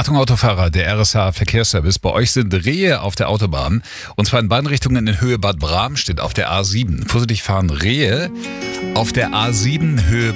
Achtung Autofahrer, der RSH Verkehrsservice. Bei euch sind Rehe auf der Autobahn. Und zwar in beiden Richtungen in Höhe Bad Bramstedt auf der A7. Vorsichtig fahren Rehe auf der A7 Höhe